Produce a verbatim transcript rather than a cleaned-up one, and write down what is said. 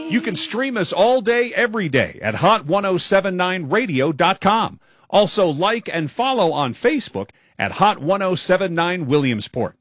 You can stream us all day, every day at hot ten seventy-nine radio dot com. Also, like and follow on Facebook at Hot ten seventy-nine Williamsport.